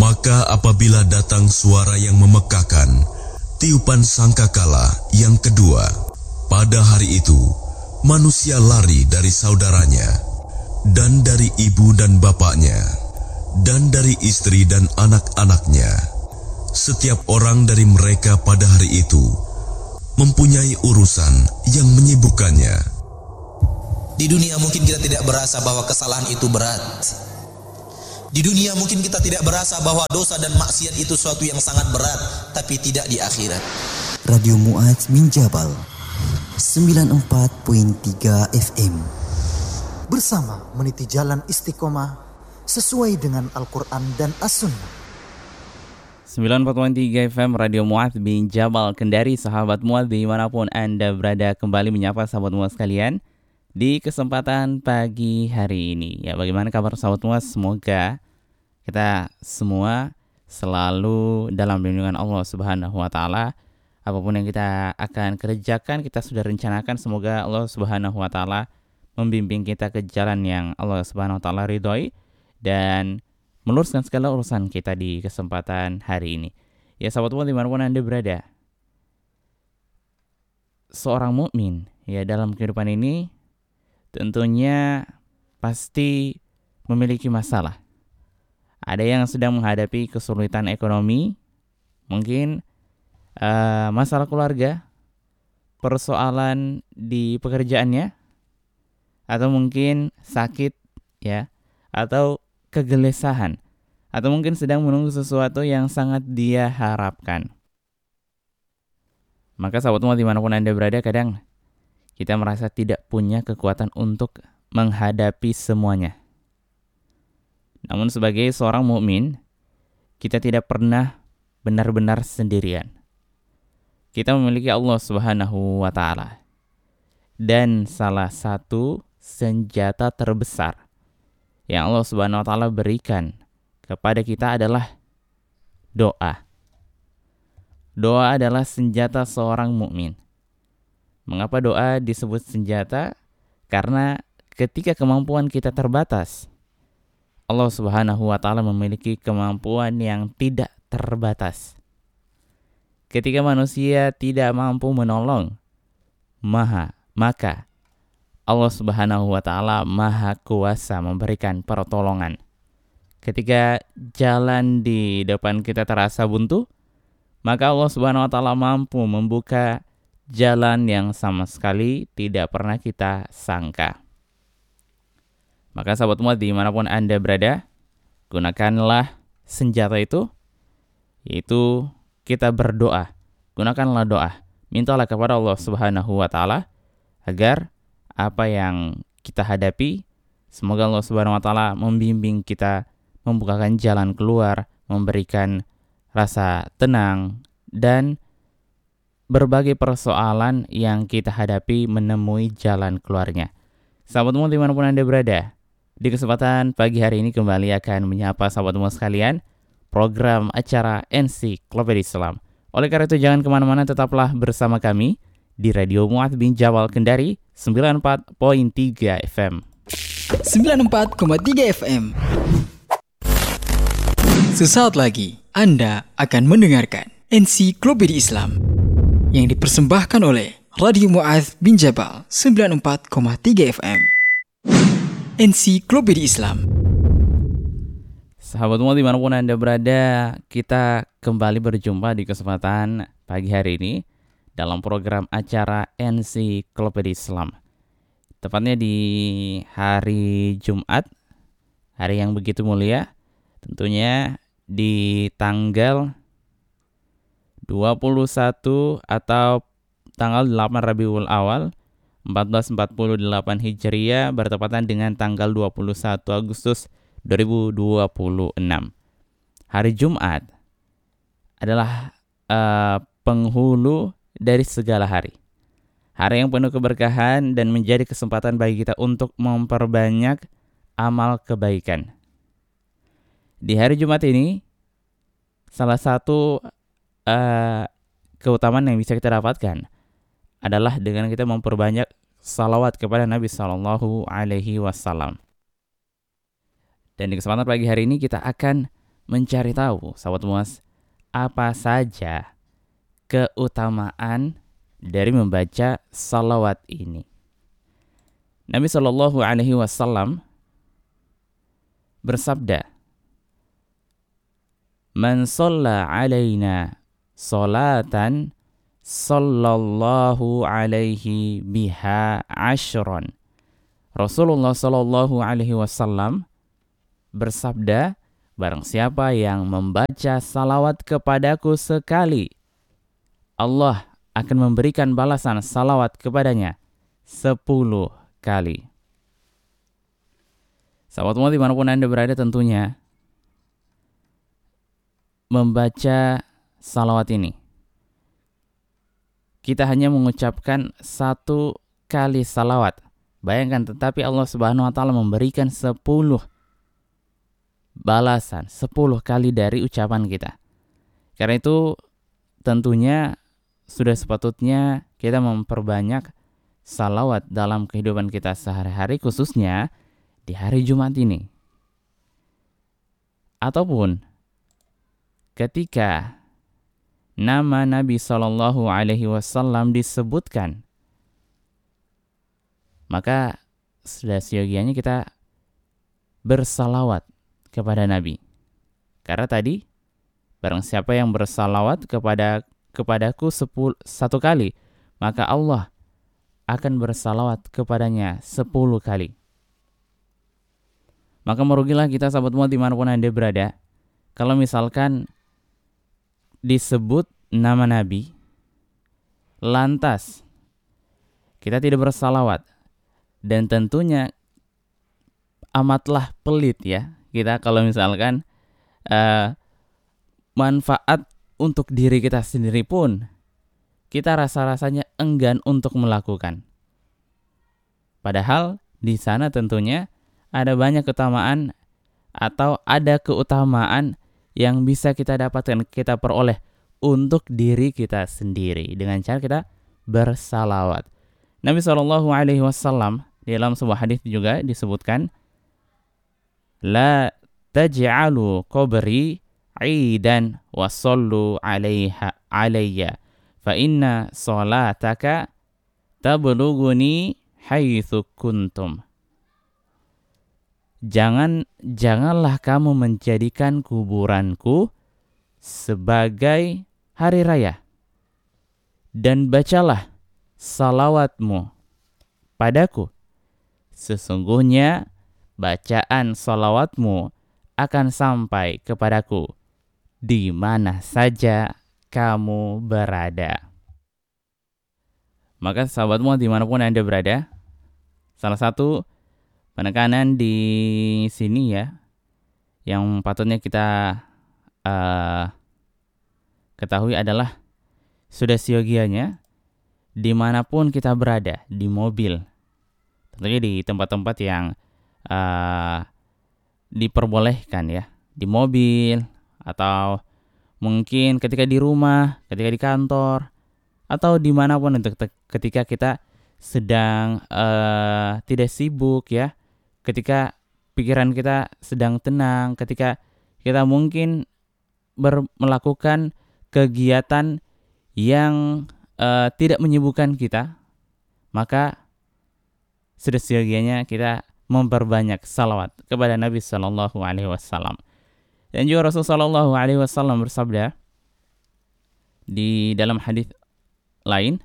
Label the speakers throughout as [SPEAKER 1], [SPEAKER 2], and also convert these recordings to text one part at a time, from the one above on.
[SPEAKER 1] Maka apabila datang suara yang memekakan, tiupan sangkakala yang kedua, pada hari itu manusia lari dari saudaranya, dan dari ibu dan bapaknya, dan dari istri dan anak-anaknya. Setiap orang dari mereka pada hari itu mempunyai urusan yang menyibukkannya.
[SPEAKER 2] Di dunia mungkin kita tidak berasa bahwa kesalahan itu berat. Di dunia mungkin kita tidak berasa bahwa dosa dan maksiat itu suatu yang sangat berat, tapi tidak di akhirat.
[SPEAKER 3] Radio Mu'adz bin Jabal 94.3 FM bersama meniti jalan istiqomah sesuai dengan Al-Quran dan As-Sunnah.
[SPEAKER 4] 94.3 FM Radio Mu'adz bin Jabal Kendari. Sahabat Mu'adz dimanapun Anda berada, kembali menyapa sahabat Mu'adz sekalian di kesempatan pagi hari ini. Ya, bagaimana kabar sahabat Mu'adz? Semoga kita semua selalu dalam lindungan Allah Subhanahu wa taala. Apapun yang kita akan kerjakan, kita sudah rencanakan, semoga Allah Subhanahu wa taala membimbing kita ke jalan yang Allah Subhanahu wa taala ridhoi dan meluruskan segala urusan kita di kesempatan hari ini. Ya sahabat Mu'adz dimanapun Anda berada, seorang mukmin ya dalam kehidupan ini tentunya pasti memiliki masalah. Ada yang sedang menghadapi kesulitan ekonomi, mungkin masalah keluarga, persoalan di pekerjaannya, atau mungkin sakit ya, atau kegelisahan, atau mungkin sedang menunggu sesuatu yang sangat dia harapkan. Maka sahabat Mu'adz dimanapun Anda berada, kadang kita merasa tidak punya kekuatan untuk menghadapi semuanya. Namun sebagai seorang mukmin, kita tidak pernah benar-benar sendirian. Kita memiliki Allah Subhanahu wa taala. Dan salah satu senjata terbesar yang Allah Subhanahu wa taala berikan kepada kita adalah doa. Doa adalah senjata seorang mukmin. Mengapa doa disebut senjata? Karena ketika kemampuan kita terbatas, Allah Subhanahu wa taala memiliki kemampuan yang tidak terbatas. Ketika manusia tidak mampu menolong, maka Allah Subhanahu wa taala Maha Kuasa memberikan pertolongan. Ketika jalan di depan kita terasa buntu, maka Allah Subhanahu wa taala mampu membuka jalan yang sama sekali tidak pernah kita sangka. Maka sahabat Mu'adz dimanapun Anda berada, gunakanlah senjata itu, yaitu kita berdoa. Gunakanlah doa. Mintalah kepada Allah Subhanahu wa taala agar apa yang kita hadapi, semoga Allah Subhanahu wa taala membimbing kita, membukakan jalan keluar, memberikan rasa tenang, dan berbagai persoalan yang kita hadapi menemui jalan keluarnya. Sahabat Mu'adz dimanapun Anda berada, di kesempatan pagi hari ini kembali akan menyapa sahabat Mu'adz sekalian, program acara Ensiklopedia Islam. Oleh karena itu jangan kemana-mana, tetaplah bersama kami di Radio Mu'adz bin Jabal Kendari 94.3 FM.
[SPEAKER 5] 94,3 FM. Sesaat lagi Anda akan mendengarkan Ensiklopedia Islam yang dipersembahkan oleh Radio Mu'adz bin Jabal 94,3 FM. Ensiklopedia Islam.
[SPEAKER 4] Sahabat Mu'adz dimanapun Anda berada, kita kembali berjumpa di kesempatan pagi hari ini dalam program acara Ensiklopedia Islam. Tepatnya di hari Jumat, hari yang begitu mulia, tentunya di tanggal 21 atau tanggal 8 Rabiul Awal 1448 Hijriah bertepatan dengan tanggal 21 Agustus 2026. Hari Jumat adalah penghulu dari segala hari. Hari yang penuh keberkahan dan menjadi kesempatan bagi kita untuk memperbanyak amal kebaikan. Di hari Jumat ini, salah satu keutamaan yang bisa kita dapatkan adalah dengan kita memperbanyak salawat kepada Nabi Sallallahu Alaihi Wasallam. Dan di kesempatan pagi hari ini kita akan mencari tahu, sahabat Muaz, apa saja keutamaan dari membaca salawat ini. Nabi Shallallahu Alaihi Wasallam bersabda, "Man shalla alaina salatan sallallahu alaihi biha ashron." Rasulullah Shallallahu Alaihi Wasallam bersabda, barang siapa yang membaca salawat kepadaku sekali, Allah akan memberikan balasan salawat kepadanya 10 kali. Sahabat semua dimanapun Anda berada, tentunya membaca salawat ini, kita hanya mengucapkan 1 kali salawat. Bayangkan, tetapi Allah Subhanahu wa Ta'ala memberikan 10 balasan, 10 kali dari ucapan kita. Karena itu tentunya sudah sepatutnya kita memperbanyak salawat dalam kehidupan kita sehari-hari, khususnya di hari Jumat ini. Ataupun ketika nama Nabi Shallallahu Alaihi Wasallam disebutkan, maka sudah seyogianya kita bersalawat kepada Nabi. Karena tadi, barang siapa yang bersalawat kepadaku 1 kali, maka Allah akan bersalawat kepadanya 10 kali. Maka merugilah kita, sahabat muat, dimanapun Anda berada, kalau misalkan disebut nama Nabi, lantas kita tidak bersalawat. Dan tentunya amatlah pelit ya kita kalau misalkan manfaat untuk diri kita sendiri pun kita rasa-rasanya enggan untuk melakukan. Padahal di sana tentunya ada banyak keutamaan atau ada keutamaan yang bisa kita dapatkan, kita peroleh untuk diri kita sendiri dengan cara kita bersalawat. Nabi SAW di dalam sebuah hadis juga disebutkan, la taj'alu qabri 'idan wa sallu 'alayya fa inna salataka tablughuni haitsu kuntum. Janganlah kamu menjadikan kuburanku sebagai hari raya, dan bacalah salawatmu padaku. Sesungguhnya bacaan salawatmu akan sampai kepadaku di mana saja kamu berada. Maka sahabatmu dimanapun Anda berada, salah satu penekanan di sini ya, yang patutnya kita ketahui adalah sudah siogianya dimanapun kita berada, di mobil, tentunya di tempat-tempat yang diperbolehkan ya, di mobil, atau mungkin ketika di rumah, ketika di kantor, atau dimanapun ketika kita sedang tidak sibuk ya, ketika pikiran kita sedang tenang, ketika kita mungkin melakukan kegiatan yang tidak menyibukkan kita, maka sudah seyogianya kita memperbanyak salawat kepada Nabi Sallallahu Alaihi Wasallam. Dan juga Rasul Sallallahu Alaihi Wasallam bersabda di dalam hadis lain,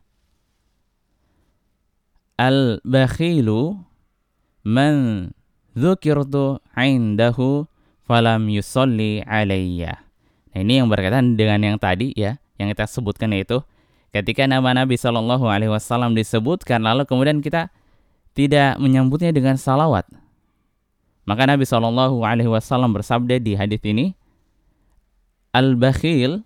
[SPEAKER 4] al-bakhilu man dzukirtu indahu falam yusolli alayya. Nah, ini yang berkaitan dengan yang tadi ya, yang kita sebutkan, yaitu ketika nama Nabi Shallallahu Alaihi Wasallam disebutkan lalu kemudian kita tidak menyambutnya dengan salawat, maka Nabi Shallallahu Alaihi Wasallam bersabda di hadis ini, al-bakhilu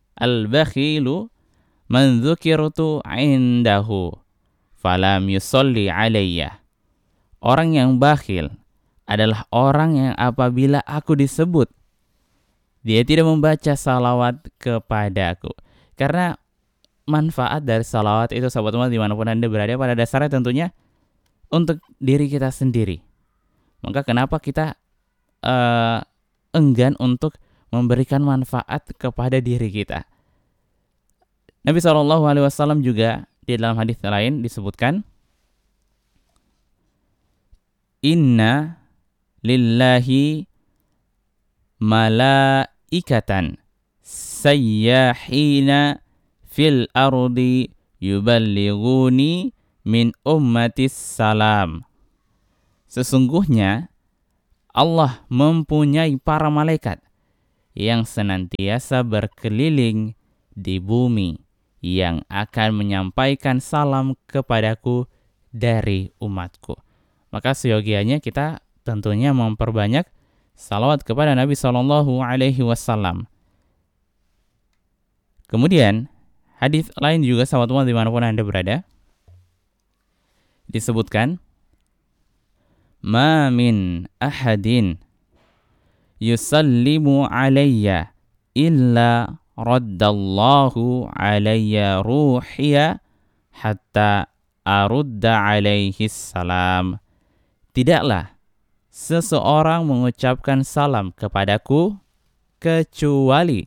[SPEAKER 4] man dzukirtu indahu falam yusolli alayya. Orang yang bakhil adalah orang yang apabila aku disebut, dia tidak membaca salawat kepadaku. Karena manfaat dari salawat itu, sahabat umat dimanapun Anda berada, pada dasarnya tentunya untuk diri kita sendiri. Maka kenapa kita enggan untuk memberikan manfaat kepada diri kita. Nabi SAW juga di dalam hadis lain disebutkan, Inna lillahi malaikatan sayyahina fil ardi yuballighuni min ummatis salam. Sesungguhnya Allah mempunyai para malaikat yang senantiasa berkeliling di bumi yang akan menyampaikan salam kepadaku dari umatku. Maka seyogianya kita tentunya memperbanyak salawat kepada Nabi SAW. Kemudian hadis lain juga sahabat umat dimanapun Anda berada, disebutkan, Ma min ahadin yusallimu alayya illa raddallahu alayya ruhiya hatta arudda alaihi salam. Tidaklah seseorang mengucapkan salam kepadaku kecuali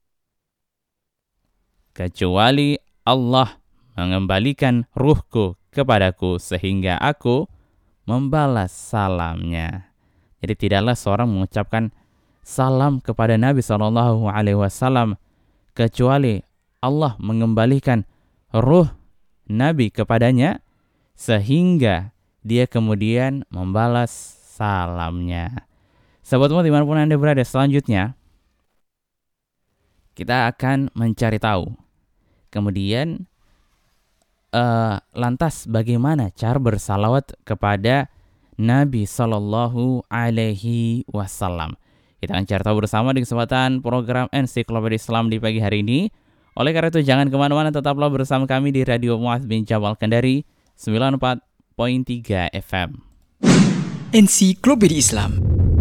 [SPEAKER 4] Allah mengembalikan ruhku kepadaku sehingga aku membalas salamnya. Jadi tidaklah seorang mengucapkan salam kepada Nabi SAW kecuali Allah mengembalikan ruh Nabi kepadanya sehingga dia kemudian membalas salamnya. Sahabat umat dimanapun Anda berada, selanjutnya kita akan mencari tahu kemudian lantas bagaimana cara bersalawat kepada Nabi Sallallahu Alaihi Wasallam. Kita akan cari tahu bersama di kesempatan program Ensiklopedia Islam di pagi hari ini. Oleh karena itu jangan kemana-mana, tetaplah bersama kami di Radio Mu'adz bin Jabal Kendari 94.3 FM.
[SPEAKER 5] Ensiklopedia Islam.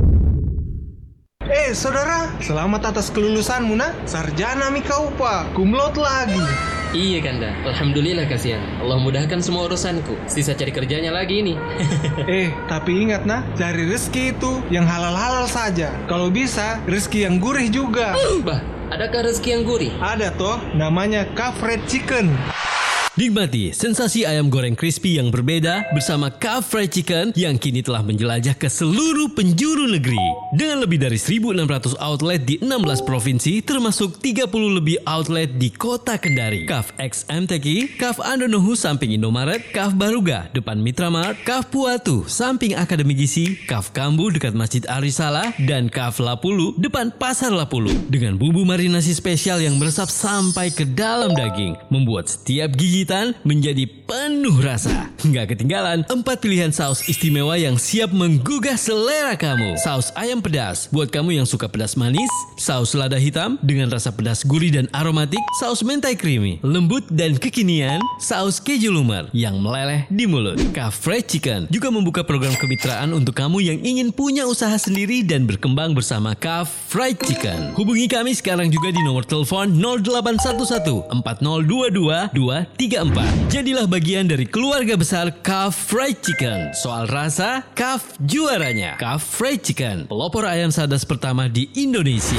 [SPEAKER 6] Saudara, selamat atas kelulusanmu nak. Sarjana mi kau pak, kumlot lagi.
[SPEAKER 7] Iya Kanda, alhamdulillah kasihan. Allah mudahkan semua urusanku. Sisa cari kerjanya lagi ini.
[SPEAKER 6] Tapi ingat nak, cari rezeki itu yang halal-halal saja. Kalau bisa, rezeki yang gurih juga.
[SPEAKER 7] Bah, adakah rezeki yang gurih?
[SPEAKER 6] Ada toh, namanya Kaf Fried Chicken.
[SPEAKER 8] Nikmati sensasi ayam goreng crispy yang berbeda bersama Kaf Fried Chicken yang kini telah menjelajah ke seluruh penjuru negeri. Dengan lebih dari 1.600 outlet di 16 provinsi termasuk 30 lebih outlet di kota Kendari. Kaf X MTQ, Kaf Andonohu samping Indomaret, Kaf Baruga depan Mitramart, Kaf Puatu samping Akademi Gizi, Kaf Kambu dekat Masjid Arisala, dan Kaf Lapulu depan Pasar Lapulu. Dengan bumbu marinasi spesial yang meresap sampai ke dalam daging, membuat setiap gigi menjadi penuh rasa. Nggak ketinggalan 4 pilihan saus istimewa yang siap menggugah selera kamu. Saus ayam pedas buat kamu yang suka pedas manis, saus lada hitam dengan rasa pedas gurih dan aromatik, saus mentai creamy, lembut dan kekinian, saus keju lumer yang meleleh di mulut. Kaf Fried Chicken juga membuka program kemitraan untuk kamu yang ingin punya usaha sendiri dan berkembang bersama Kaf Fried Chicken. Hubungi kami sekarang juga di nomor telepon 0811 4022 234. Jadilah bagian dari keluarga besar Kaf Fried Chicken. Soal rasa, Kaf juaranya. Kaf Fried Chicken, pelopor ayam sadas pertama di Indonesia.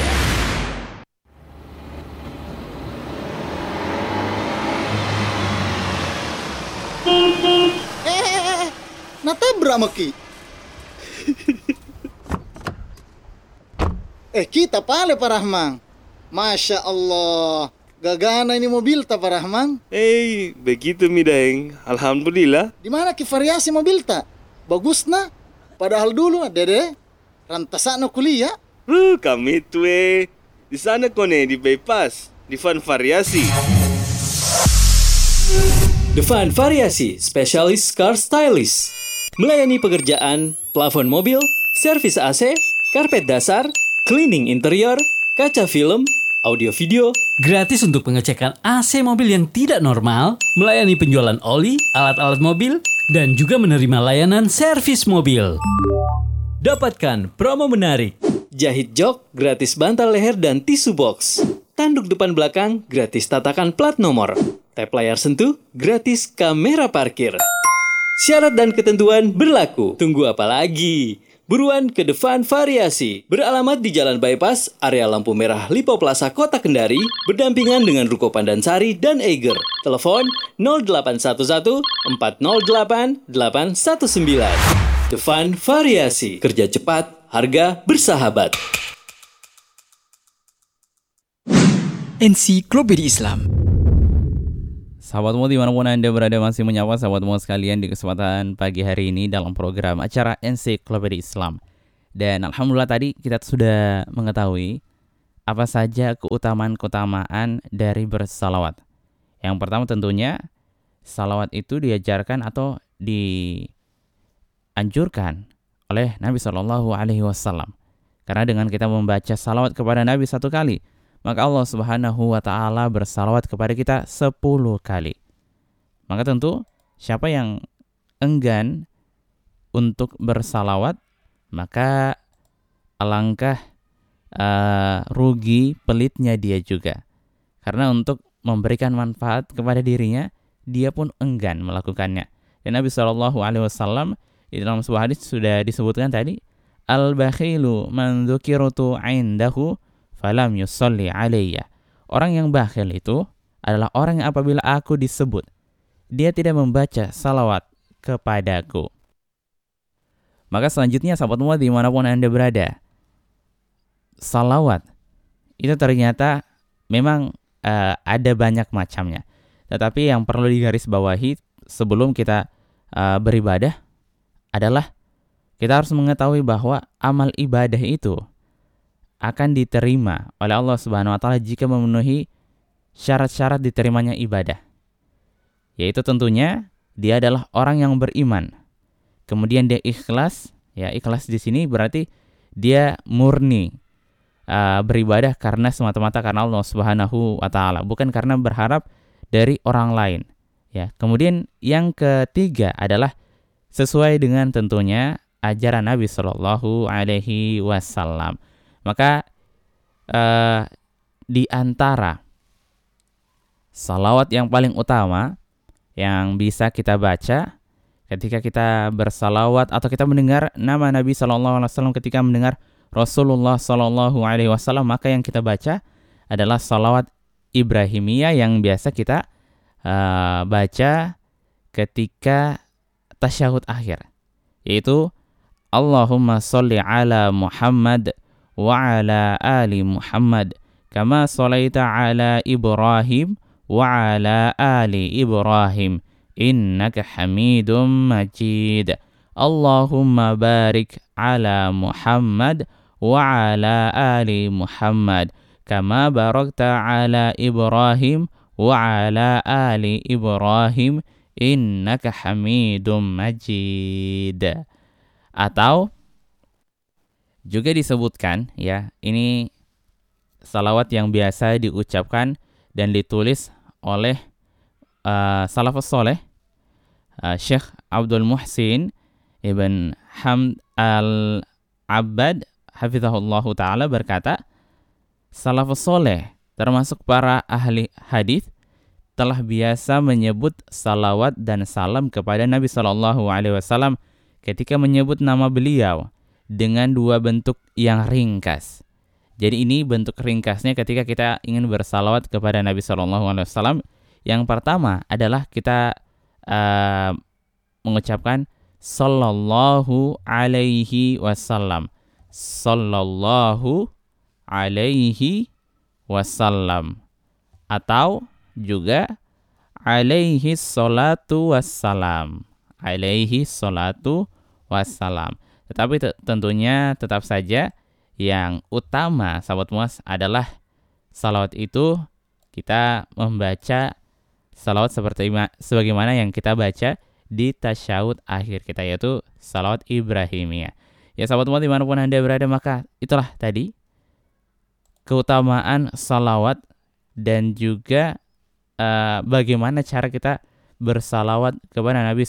[SPEAKER 9] Natabrak maki. Kita pale Pak Rahman. Masya Allah. Gagana ini mobil tak Pak Rahman?
[SPEAKER 10] Begitu mi Daeng. Alhamdulillah.
[SPEAKER 9] Di mana ki variasi mobil tak? Bagus na. Padahal dulu Dede rantasana kuliah.
[SPEAKER 10] Kami itu di sana kone di bypass di Van Variasi.
[SPEAKER 11] The Van Variasi, spesialis car stylist. Melayani pekerjaan plafon mobil, servis AC, karpet dasar, cleaning interior, kaca film, audio video, gratis untuk pengecekan AC mobil yang tidak normal, melayani penjualan oli, alat-alat mobil, dan juga menerima layanan servis mobil. Dapatkan promo menarik. Jahit jok, gratis bantal leher dan tisu box. Tanduk depan belakang, gratis tatakan plat nomor. Tap layar sentuh, gratis kamera parkir. Syarat dan ketentuan berlaku. Tunggu apa lagi? Buruan ke Devan Variasi, beralamat di Jalan Bypass, area lampu merah Lipo Plaza, Kota Kendari, berdampingan dengan Ruko Pandansari dan Eiger. Telepon 0811 408 819. Devan Variasi, kerja cepat, harga bersahabat.
[SPEAKER 5] Ensiklopedia Islam.
[SPEAKER 4] Sahabatmu dimanapun Anda berada, masih menyapa sahabatmu sekalian di kesempatan pagi hari ini dalam program acara Ensiklopedia Islam. Dan Alhamdulillah tadi kita sudah mengetahui apa saja keutamaan-keutamaan dari bersalawat. Yang pertama tentunya salawat itu diajarkan atau dianjurkan oleh Nabi SAW. Karena dengan kita membaca salawat kepada Nabi 1 kali, maka Allah Subhanahu wa Ta'ala bersalawat kepada kita 10 kali. Maka tentu siapa yang enggan untuk bersalawat, maka alangkah rugi pelitnya dia juga. Karena untuk memberikan manfaat kepada dirinya, dia pun enggan melakukannya. Dan Nabi SAW di dalam sebuah hadis sudah disebutkan tadi, al-bakhilu man dzukirtu 'indahu falam yusalli alayya. Orang yang bakhil itu adalah orang yang apabila aku disebut, dia tidak membaca salawat kepadaku. Maka selanjutnya sahabat muat dimanapun Anda berada, salawat itu ternyata memang ada banyak macamnya. Tetapi yang perlu digarisbawahi sebelum kita beribadah adalah kita harus mengetahui bahwa amal ibadah itu akan diterima oleh Allah Subhanahu wa Ta'ala jika memenuhi syarat-syarat diterimanya ibadah. Yaitu tentunya dia adalah orang yang beriman. Kemudian dia ikhlas, ya ikhlas di sini berarti dia murni beribadah karena semata-mata karena Allah Subhanahu wa Ta'ala, bukan karena berharap dari orang lain. Ya, kemudian yang ketiga adalah sesuai dengan tentunya ajaran Nabi Shallallahu alaihi wasallam. Maka di antara salawat yang paling utama yang bisa kita baca ketika kita bersalawat atau kita mendengar nama Nabi SAW, ketika mendengar Rasulullah SAW, maka yang kita baca adalah salawat Ibrahimiyah yang biasa kita baca ketika tasyahud akhir, yaitu Allahumma sholli ala Muhammad wa ala ali Muhammad kama sholaita ala Ibrahim wa ala ali Ibrahim innaka Hamidum Majid. Allahumma barik ala Muhammad wa ala ali Muhammad kama barakta ala Ibrahim wa ala ali Ibrahim innaka Hamidum Majid. Atau juga disebutkan, ya, ini salawat yang biasa diucapkan dan ditulis oleh salafus soleh, Syekh Abdul Muhsin Ibn Hamd al-Abbad hafizahullahu ta'ala berkata, salafus soleh termasuk para ahli hadis telah biasa menyebut salawat dan salam kepada Nabi SAW ketika menyebut nama beliau dengan dua bentuk yang ringkas. Jadi ini bentuk ringkasnya ketika kita ingin bersalawat kepada Nabi SAW. Yang pertama adalah kita mengucapkan sallallahu alaihi wasallam. Sallallahu alaihi wasallam. Atau juga alaihi salatu wassalam. Alaihi salatu wassalam. Tetapi tentunya tetap saja yang utama sahabat muas adalah salawat itu kita membaca salawat sebagaimana yang kita baca di tasyahud akhir kita, yaitu salawat Ibrahimiyah. Ya sahabat muas dimanapun Anda berada, maka itulah tadi keutamaan salawat dan juga bagaimana cara kita bersalawat kepada Nabi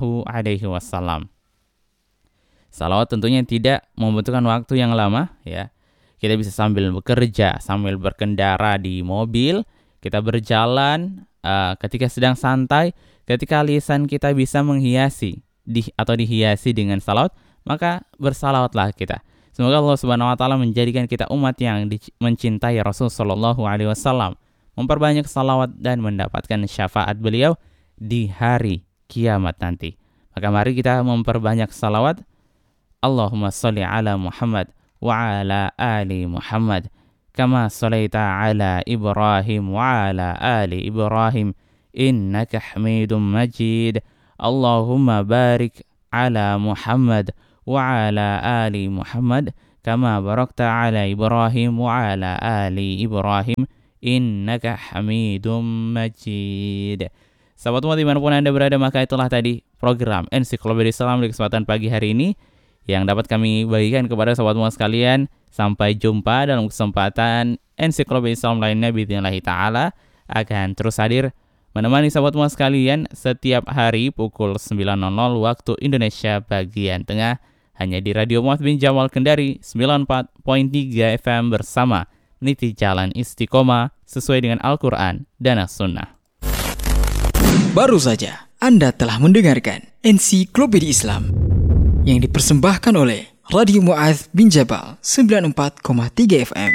[SPEAKER 4] SAW. Salawat tentunya tidak membutuhkan waktu yang lama, ya. Kita bisa sambil bekerja, sambil berkendara di mobil, kita berjalan, ketika sedang santai, ketika lisan kita bisa menghiasi atau dihiasi dengan salawat, maka bersalawatlah kita. Semoga Allah Subhanahu wa taala menjadikan kita umat yang mencintai Rasul sallallahu alaihi wasallam, memperbanyak salawat dan mendapatkan syafaat beliau di hari kiamat nanti. Maka mari kita memperbanyak salawat. Allahumma sholli ala Muhammad wa ala ali Muhammad kama sholaita ala Ibrahim wa ala ali Ibrahim innaka Hamidum Majid. Allahumma barik ala Muhammad wa ala ali Muhammad kama barakta ala Ibrahim wa ala ali Ibrahim innaka Hamidum Majid. Sahabat umat dimanapun Anda berada, maka itulah tadi program Ensiklopedia Islam di kesempatan pagi hari ini yang dapat kami bagikan kepada sahabat umat sekalian. Sampai jumpa dalam kesempatan Ensiklopedia Islam lainnya. Bismillah ta'ala akan terus hadir menemani sahabat umat sekalian setiap hari pukul 9.00 waktu Indonesia bagian tengah, hanya di Radio Mu'adz bin Jabal Kendari 94.3 FM bersama meniti jalan istiqomah sesuai dengan Al-Quran dan As-Sunnah.
[SPEAKER 5] Baru saja Anda telah mendengarkan Ensiklopedia Islam yang dipersembahkan oleh Radio Mu'adz bin Jabal 94,3 FM.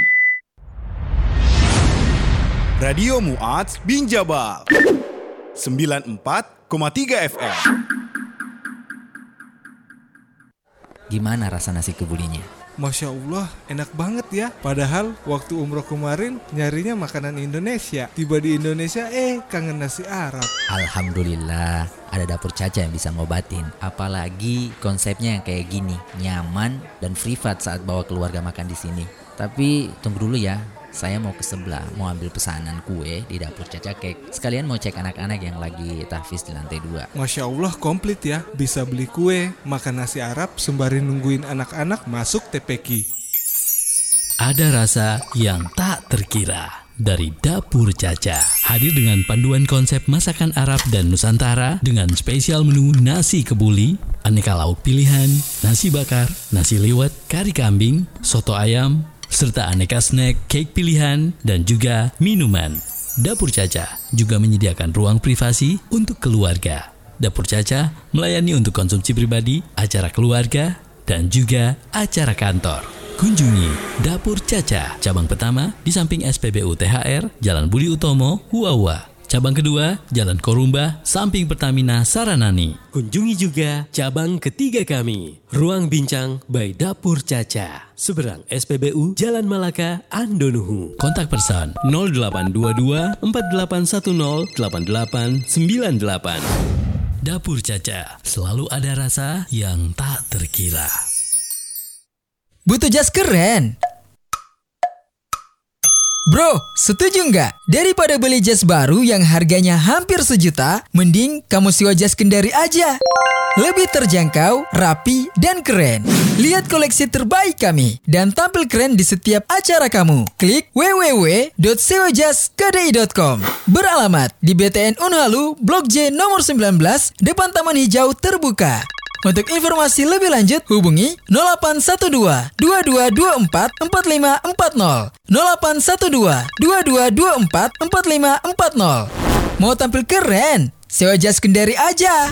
[SPEAKER 12] Radio Mu'adz bin Jabal 94,3 FM.
[SPEAKER 13] Gimana rasa nasi kebulinya?
[SPEAKER 6] Masya Allah, enak banget ya. Padahal waktu umroh kemarin nyarinya makanan Indonesia. Tiba di Indonesia, kangen nasi Arab.
[SPEAKER 13] Alhamdulillah, ada Dapur Caca yang bisa ngobatin. Apalagi konsepnya yang kayak gini, nyaman dan privat saat bawa keluarga makan di sini. Tapi tunggu dulu ya, saya mau ke sebelah, mau ambil pesanan kue di Dapur Caca Cake. Sekalian mau cek anak-anak yang lagi tahfiz di lantai 2.
[SPEAKER 6] Masya Allah, komplit ya. Bisa beli kue, makan nasi Arab, sembari nungguin anak-anak masuk TPQ.
[SPEAKER 8] Ada rasa yang tak terkira dari Dapur Caca. Hadir dengan panduan konsep masakan Arab dan Nusantara dengan spesial menu nasi kebuli, aneka lauk pilihan, nasi bakar, nasi liwet, kari kambing, soto ayam, serta aneka snack, cake pilihan, dan juga minuman. Dapur Caca juga menyediakan ruang privasi untuk keluarga. Dapur Caca melayani untuk konsumsi pribadi, acara keluarga, dan juga acara kantor. Kunjungi Dapur Caca, cabang pertama di samping SPBU THR, Jalan Budi Utomo, Huawa. Cabang kedua, Jalan Korumba, samping Pertamina Saranani.
[SPEAKER 14] Kunjungi juga cabang ketiga kami, Ruang Bincang by Dapur Caca, seberang SPBU Jalan Malaka, Andonuhu.
[SPEAKER 8] Kontak person 0822 4810 8898. Dapur Caca, selalu ada rasa yang tak terkira.
[SPEAKER 5] Butuh jas keren? Bro, setuju nggak? Daripada beli jas baru yang harganya hampir 1 juta, mending kamu sewa jas Kendari aja. Lebih terjangkau, rapi, dan keren. Lihat koleksi terbaik kami dan tampil keren di setiap acara kamu. Klik www.sewajaskedai.com. Beralamat di BTN Unhalu, Blok J nomor 19, depan Taman Hijau Terbuka. Untuk informasi lebih lanjut, hubungi 0812 2224 4540, 0812 2224 4540. Mau tampil keren? Sewa jas Kendari aja.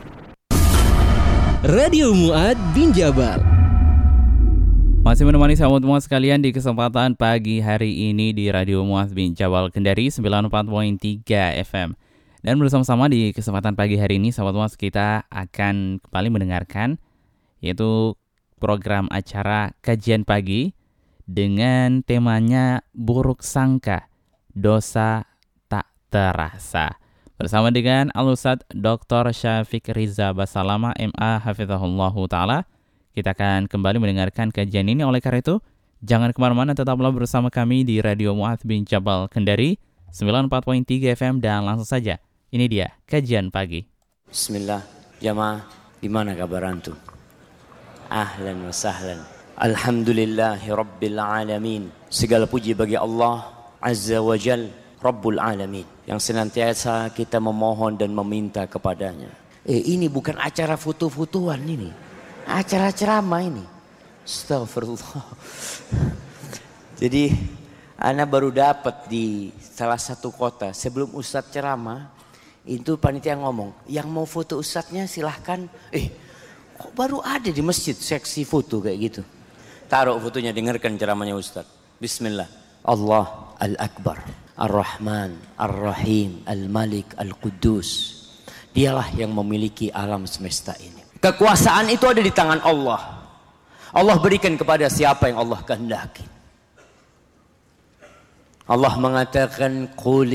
[SPEAKER 14] Radio Mu'adz bin Jabal.
[SPEAKER 4] Masih menemani sahabat-sahabat sekalian di kesempatan pagi hari ini di Radio Mu'adz bin Jabal Kendari 94.3 FM. Dan bersama-sama di kesempatan pagi hari ini, sahabat-sahabat, kita akan kembali mendengarkan yaitu program acara kajian pagi dengan temanya buruk sangka, dosa tak terasa. Bersama dengan Al-Ustadz Dr. Syafiq Riza Basalama MA Hafizahullahu Ta'ala, kita akan kembali mendengarkan kajian ini. Oleh karena itu, jangan kemana-mana, tetaplah bersama kami di Radio Mu'adz bin Jabal Kendari 94.3 FM dan langsung saja. Ini dia kajian pagi.
[SPEAKER 15] Bismillah, jamaah, gimana kabar antum? Ahlan wa sahlan. Alhamdulillahi Rabbil Alamin. Segala puji bagi Allah Azza wa Jal, Rabbul Alamin, yang senantiasa kita memohon dan meminta kepadanya. Ini bukan acara foto-fotoan ini, acara ceramah ini. Astagfirullah. Jadi ana baru dapat di salah satu kota sebelum Ustadz ceramah, itu panitia ngomong, yang mau foto Ustadznya silahkan. Kok baru ada di masjid seksi foto kayak gitu? Taruh fotonya, dengarkan ceramahnya Ustaz. Bismillah. Allah Al-Akbar, Ar-Rahman, Ar-Rahim, Al-Malik, Al-Quddus. Dialah yang memiliki alam semesta ini. Kekuasaan itu ada di tangan Allah. Allah berikan kepada siapa yang Allah kehendaki. Allah mengatakan,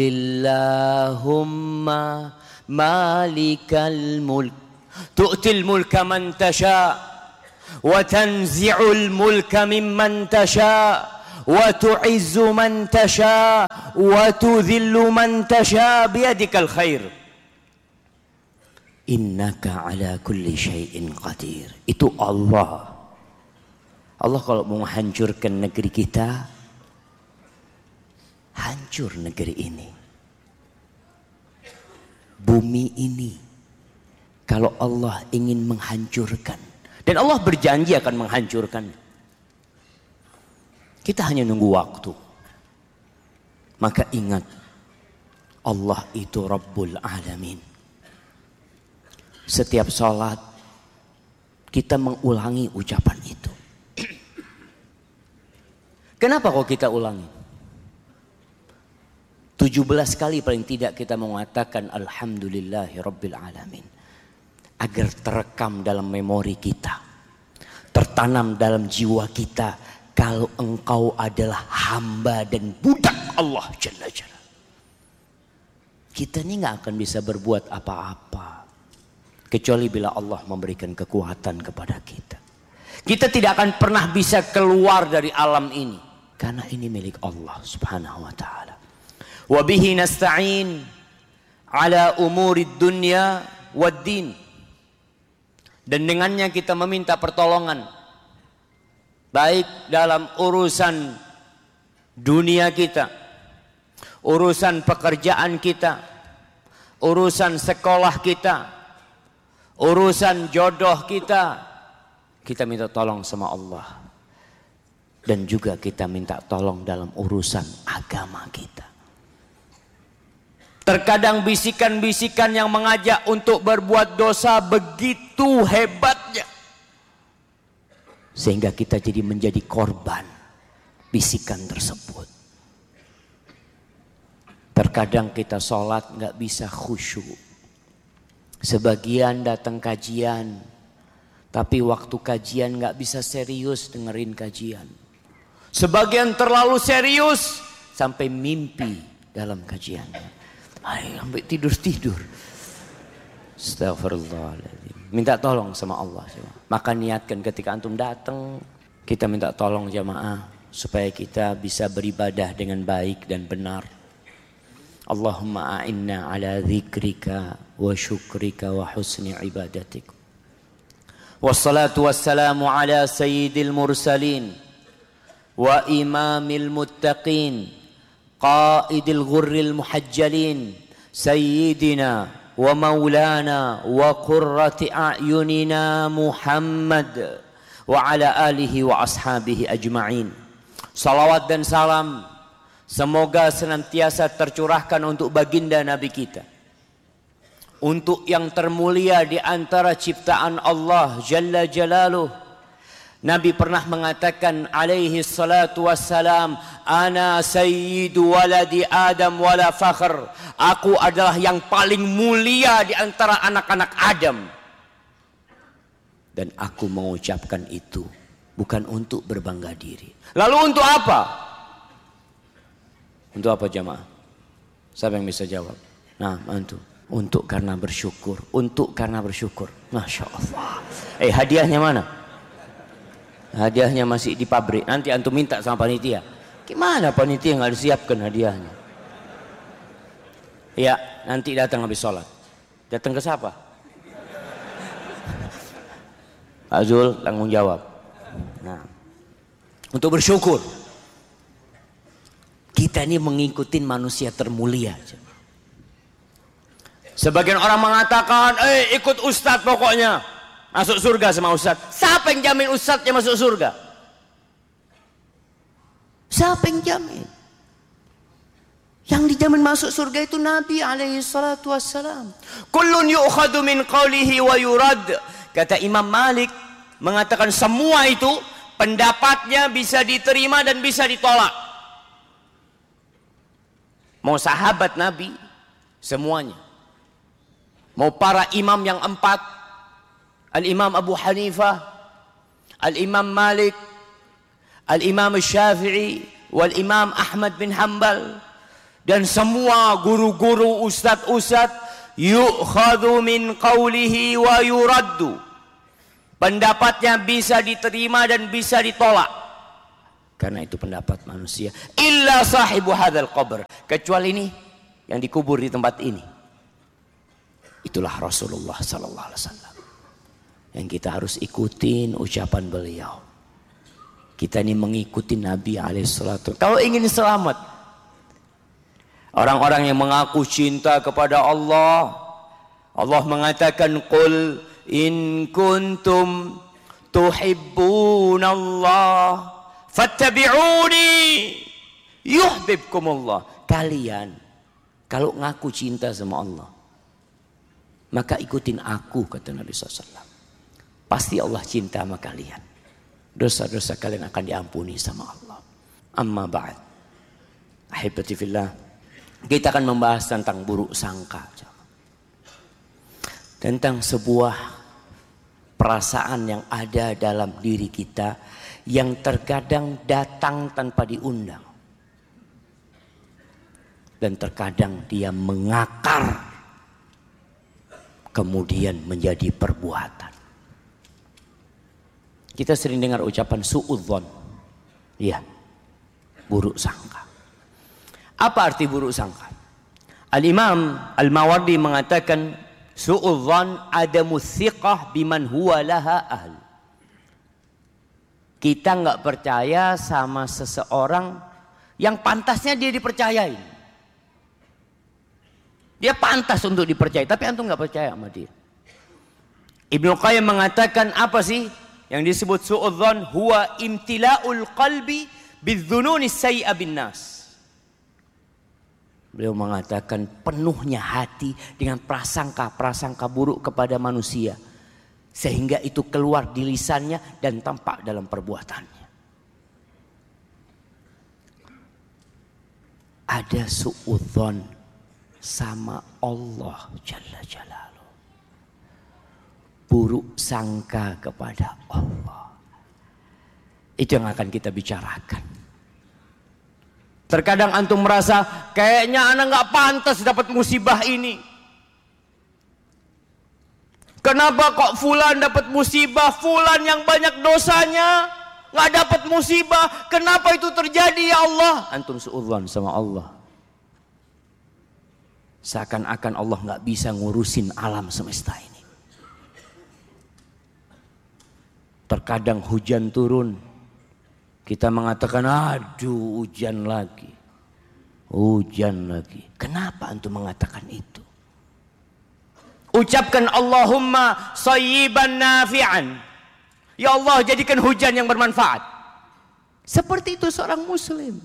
[SPEAKER 15] Qulillahumma malikal mulk, tu'til mulka man tasha' وتنزع الملك ممن تشاء وتعز من تشاء وتذل من تشاء بيدك الخير إنك على كل شيء قدير. Itu Allah. Allah kalau mau menghancurkan negeri kita, hancur negeri ini, bumi ini. Kalau Allah ingin menghancurkan, dan Allah berjanji akan menghancurkan, kita hanya nunggu waktu. Maka ingat, Allah itu Rabbul Alamin. Setiap salat kita mengulangi ucapan itu. Kenapa kok kita ulangi? 17 kali paling tidak kita mengatakan Alhamdulillahi Rabbil Alamin. Agar terekam dalam memori kita, tertanam dalam jiwa kita, kalau engkau adalah hamba dan budak Allah Jalla Jalla. Kita ini gak akan bisa berbuat apa-apa kecuali bila Allah memberikan kekuatan kepada kita. Kita tidak akan pernah bisa keluar dari alam ini, karena ini milik Allah Subhanahu wa ta'ala. Wa bihi nasta'in ala umurid dunya wad din. Dan dengannya kita meminta pertolongan, baik dalam urusan dunia kita, urusan pekerjaan kita, urusan sekolah kita, urusan jodoh kita. Kita minta tolong sama Allah. Dan juga kita minta tolong dalam urusan agama kita. Terkadang bisikan-bisikan yang mengajak untuk berbuat dosa begitu hebatnya, sehingga kita jadi menjadi korban bisikan tersebut. Terkadang kita sholat gak bisa khusyuk. Sebagian datang kajian, tapi waktu kajian gak bisa serius dengerin kajian. Sebagian terlalu serius sampai mimpi dalam kajiannya. Sampai tidur-tidur. Astagfirullahaladzim. Minta tolong sama Allah. Maka niatkan ketika antum datang, kita minta tolong jamaah supaya kita bisa beribadah dengan baik dan benar. Allahumma a'inna ala dzikrika wa syukrika wa husni ibadatik. Wassalatu wassalamu ala sayyidil mursalin wa imamil muttaqin qaidil ghurril muhajjalin sayyidina wa maulana wa qurrati a'yunina Muhammad wa ala alihi wa ashabihi ajma'in. Salawat dan salam semoga senantiasa tercurahkan untuk baginda Nabi kita, untuk yang termulia di antara ciptaan Allah Jalla Jalaluh. Nabi pernah mengatakan alaihi salatu wassalam, ana sayyidu waladi Adam wala fakhr. Aku adalah yang paling mulia di antara anak-anak Adam. Dan aku mengucapkan itu bukan untuk berbangga diri. Lalu untuk apa? Untuk apa jamaah? Siapa yang bisa jawab? Nah, antum. Untuk karena bersyukur. Untuk karena bersyukur. Masya Allah. Hadiahnya mana? Hadiahnya masih di pabrik. Nanti antum minta sama panitia. Gimana panitia nggak disiapkan hadiahnya? Ya, nanti datang habis sholat. Datang ke siapa? Pak Zul tanggung jawab. Nah, untuk bersyukur. Kita ini mengikuti manusia termulia. Sebagian orang mengatakan, ikut ustadz pokoknya. Masuk surga sama ustadz. Siapa yang jamin ustadznya masuk surga? Siapa yang jamin? Yang dijamin masuk surga itu Nabi alaihi salatu wassalam. Kullun yu'khadu min qawlihi wa yurad. Kata Imam Malik mengatakan semua itu pendapatnya bisa diterima dan bisa ditolak. Mau sahabat Nabi, semuanya. Mau para imam yang 4, Al-Imam Abu Hanifah, Al-Imam Malik, Al-Imam Syafi'i, Wal-Imam Ahmad bin Hanbal, dan semua guru-guru, ustadz-ustadz, yu'khadhu min qawlihi wa yuraddu. Pendapatnya bisa diterima dan bisa ditolak. Karena itu pendapat manusia. Illa sahibu hadzal qabr. Kecuali ini yang dikubur di tempat ini. Itulah Rasulullah sallallahu alaihi wasallam. Yang kita harus ikutin ucapan beliau. Kita ini mengikuti Nabi alaihi salatu. Kalau ingin selamat, orang-orang yang mengaku cinta kepada Allah, Allah mengatakan qul in kuntum tuhibbunallah fattabi'uni yuhibbukumullah. Kalian kalau ngaku cinta sama Allah, maka ikutin aku, kata Nabi SAW. Pasti Allah cinta sama kalian. Dosa-dosa kalian akan diampuni sama Allah. Amma ba'd, ahibati fillah, kita akan membahas tentang buruk sangka, tentang sebuah perasaan yang ada dalam diri kita yang terkadang datang tanpa diundang, dan terkadang dia mengakar kemudian menjadi perbuatan. Kita sering dengar ucapan su'udzon, ya, buruk sangka. Apa arti buruk sangka? Al-Imam Al-Mawardi mengatakan su'udzon adamu thiqah biman huwa laha ahl. Kita nggak percaya sama seseorang yang pantasnya dia dipercayain. Dia pantas untuk dipercayai, tapi antum nggak percaya sama dia. Ibnu Qayyim mengatakan apa sih yang disebut su'udzon? Huwa imtila'ul qalbi bidzununi sayyi'a bin nas. Beliau mengatakan penuhnya hati dengan prasangka-prasangka buruk kepada manusia, sehingga itu keluar di lisannya dan tampak dalam perbuatannya. Ada su'udzon sama Allah Jalla Jalaluh. Buruk sangka kepada Allah. Itu yang akan kita bicarakan. Terkadang antum merasa kayaknya anak nggak pantas dapat musibah ini. Kenapa kok fulan dapat musibah, fulan yang banyak dosanya nggak dapat musibah? Kenapa itu terjadi ya Allah? Antum suudzon sama Allah. Seakan-akan Allah nggak bisa ngurusin alam semesta ini. Terkadang hujan turun, kita mengatakan aduh hujan lagi. Hujan lagi. Kenapa antum mengatakan itu? Ucapkan Allahumma sayyiban nafi'an. Ya Allah, jadikan hujan yang bermanfaat. Seperti itu seorang muslim.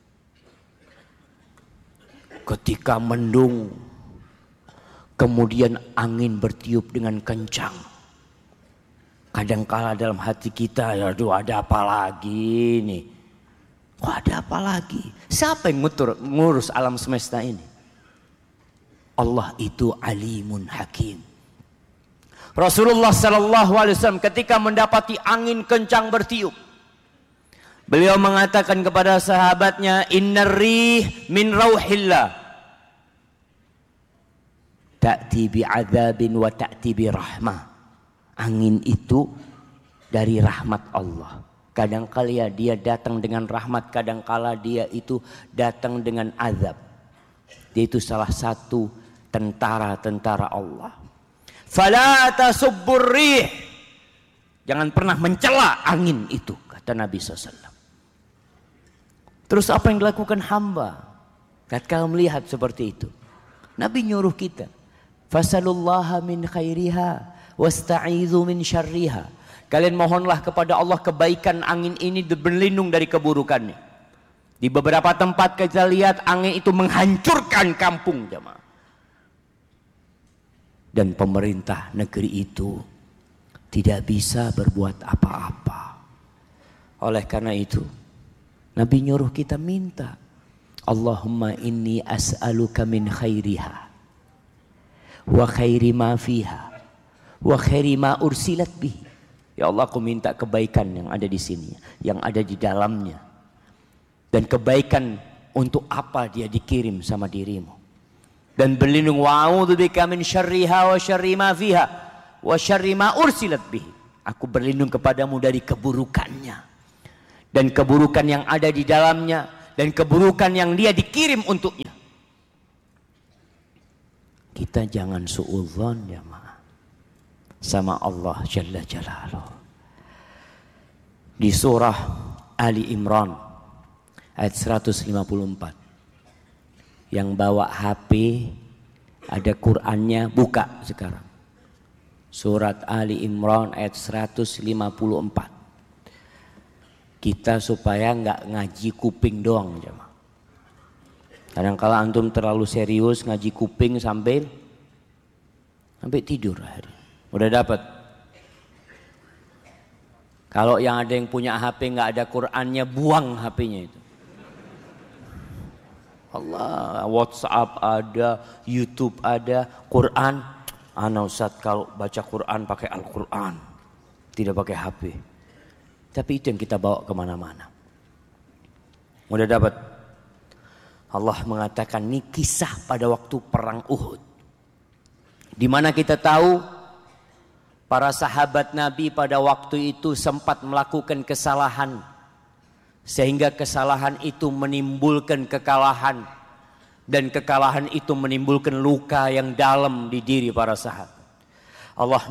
[SPEAKER 15] Ketika mendung, kemudian angin bertiup dengan kencang. Kadangkala dalam hati kita, aduh ada apa lagi nih? Kok ada apa lagi? Siapa yang ngurus alam semesta ini? Allah itu alimun hakim. Rasulullah sallallahu alaihi wasallam ketika mendapati angin kencang bertiup, beliau mengatakan kepada sahabatnya, innar rih min rauhillah ta'ti bi'adzabin wa ta'ti bi rahmah. Angin itu dari rahmat Allah. Kadangkala dia datang dengan rahmat, kadangkala dia itu datang dengan azab. Dia itu salah satu tentara-tentara Allah. Fala tasubbur rih. Jangan pernah mencela angin itu, kata Nabi SAW. Terus apa yang dilakukan hamba ketika melihat seperti itu? Nabi nyuruh kita, fasalullaha min khairiha wasta'idzu min syarriha. Kalian mohonlah kepada Allah kebaikan angin ini dan berlindung dari keburukannya. Di beberapa tempat kita lihat angin itu menghancurkan kampung, jemaah. Dan pemerintah negeri itu tidak bisa berbuat apa-apa. Oleh karena itu, Nabi nyuruh kita minta, Allahumma inni as'aluka min khairiha wa khairi ma fiha wa khairi ma ursilat bihi. Ya Allah, aku minta kebaikan yang ada di sini, yang ada di dalamnya, dan kebaikan untuk apa dia dikirim sama dirimu. Dan berlindung, wa'udzubika min syarriha wa syarri ma fiha wa syarri ma ursilat bihi. Aku berlindung kepadamu dari keburukannya dan keburukan yang ada di dalamnya dan keburukan yang dia dikirim untuknya. Kita jangan suudzon jamaah sama Allah Jalla Jalaluh. Di surah Ali Imran ayat 154. Yang bawa HP ada Qur'annya, buka sekarang. Surat Ali Imran ayat 154. Kita supaya nggak ngaji kuping doang, jemaah. Kadang-kala antum terlalu serius ngaji kuping sampai tidur hari. Udah dapat. Kalau yang ada yang punya HP nggak ada Qur'annya, buang HP-nya itu. Allah, WhatsApp ada, YouTube ada, Quran. Ana Ustaz kalau baca Quran pakai Al-Quran, tidak pakai HP. Tapi itu yang kita bawa kemana-mana. Udah dapat. Allah mengatakan ini kisah pada waktu perang Uhud, di mana kita tahu para sahabat Nabi pada waktu itu sempat melakukan kesalahan, sehingga kesalahan itu menimbulkan kekalahan, dan kekalahan itu menimbulkan luka yang dalam di diri para sahabat. Allah